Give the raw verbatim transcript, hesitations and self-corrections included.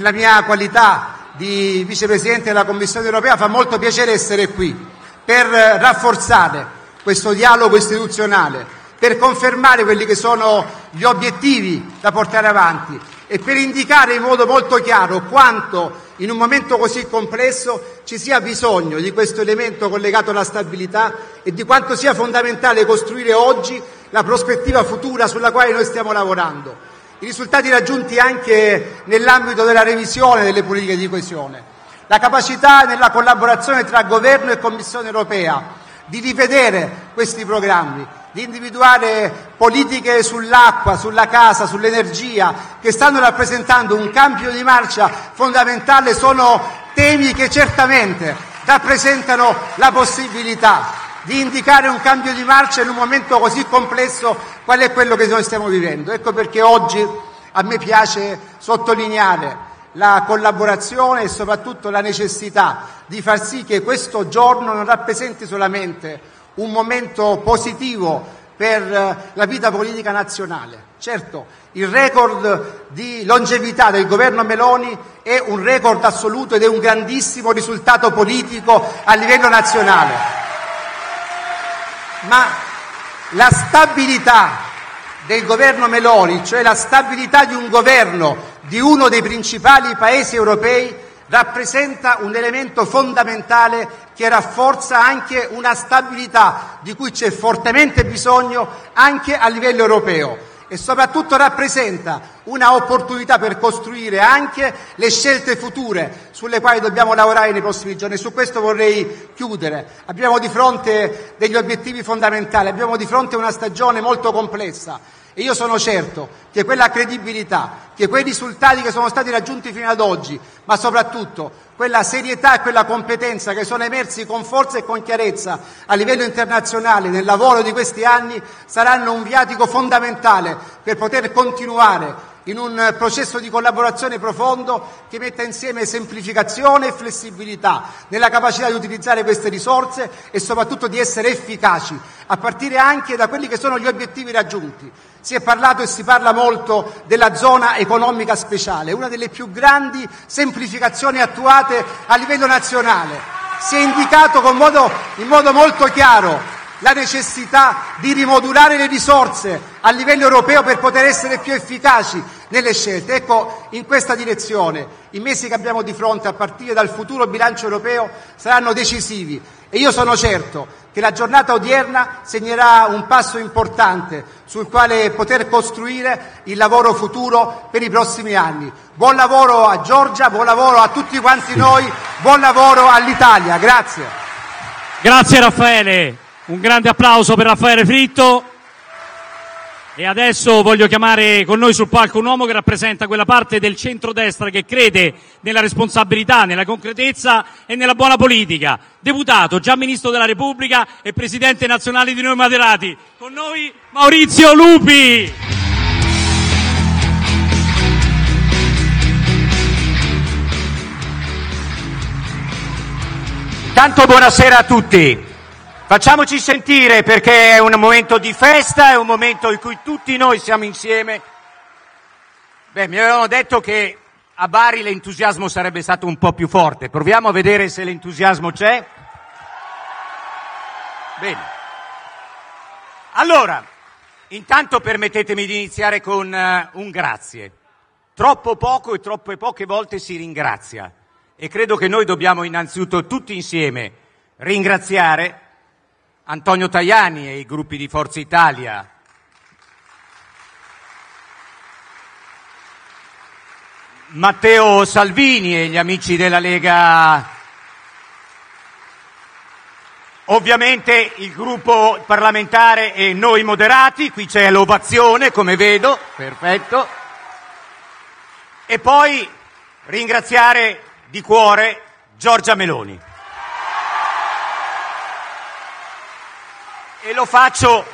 La mia qualità di vicepresidente della Commissione europea fa molto piacere essere qui per rafforzare questo dialogo istituzionale, per confermare quelli che sono gli obiettivi da portare avanti e per indicare in modo molto chiaro quanto in un momento così complesso ci sia bisogno di questo elemento collegato alla stabilità e di quanto sia fondamentale costruire oggi la prospettiva futura sulla quale noi stiamo lavorando. I risultati raggiunti anche nell'ambito della revisione delle politiche di coesione, la capacità nella collaborazione tra Governo e Commissione europea di rivedere questi programmi, di individuare politiche sull'acqua, sulla casa, sull'energia, che stanno rappresentando un cambio di marcia fondamentale, sono temi che certamente rappresentano la possibilità di indicare un cambio di marcia in un momento così complesso qual è quello che noi stiamo vivendo. Ecco perché oggi a me piace sottolineare la collaborazione e soprattutto la necessità di far sì che questo giorno non rappresenti solamente un momento positivo per la vita politica nazionale. Certo, il record di longevità del governo Meloni è un record assoluto ed è un grandissimo risultato politico a livello nazionale. Ma la stabilità del governo Meloni, cioè la stabilità di un governo di uno dei principali paesi europei, rappresenta un elemento fondamentale che rafforza anche una stabilità di cui c'è fortemente bisogno anche a livello europeo e soprattutto rappresenta una opportunità per costruire anche le scelte future sulle quali dobbiamo lavorare nei prossimi giorni. Su questo vorrei chiudere. Abbiamo di fronte degli obiettivi fondamentali, abbiamo di fronte una stagione molto complessa e io sono certo che quella credibilità, che quei risultati che sono stati raggiunti fino ad oggi, ma soprattutto quella serietà e quella competenza che sono emersi con forza e con chiarezza a livello internazionale nel lavoro di questi anni, saranno un viatico fondamentale per poter continuare in un processo di collaborazione profondo che metta insieme semplificazione e flessibilità nella capacità di utilizzare queste risorse e soprattutto di essere efficaci, a partire anche da quelli che sono gli obiettivi raggiunti. Si è parlato e si parla molto della zona economica speciale, una delle più grandi semplificazioni attuate a livello nazionale. Si è indicato con modo, in modo molto chiaro la necessità di rimodulare le risorse a livello europeo per poter essere più efficaci nelle scelte. Ecco, in questa direzione i mesi che abbiamo di fronte a partire dal futuro bilancio europeo saranno decisivi e io sono certo che la giornata odierna segnerà un passo importante sul quale poter costruire il lavoro futuro per i prossimi anni. Buon lavoro a Giorgia, buon lavoro a tutti quanti noi, buon lavoro all'Italia. Grazie. Grazie Raffaele. Un grande applauso per Raffaele Fritto. E adesso voglio chiamare con noi sul palco un uomo che rappresenta quella parte del centrodestra che crede nella responsabilità, nella concretezza e nella buona politica. Deputato, già Ministro della Repubblica e Presidente nazionale di Noi Moderati. Con noi Maurizio Lupi. Tanto buonasera a tutti. Facciamoci sentire perché è un momento di festa, è un momento in cui tutti noi siamo insieme. Beh, mi avevano detto che a Bari l'entusiasmo sarebbe stato un po' più forte. Proviamo a vedere se l'entusiasmo c'è. Bene. Allora, intanto permettetemi di iniziare con uh, un grazie. Troppo poco e troppe poche volte si ringrazia. E credo che noi dobbiamo innanzitutto tutti insieme ringraziare Antonio Tajani e i gruppi di Forza Italia, Matteo Salvini e gli amici della Lega, ovviamente il gruppo parlamentare e Noi Moderati, qui c'è l'ovazione come vedo, perfetto, e poi ringraziare di cuore Giorgia Meloni. E lo faccio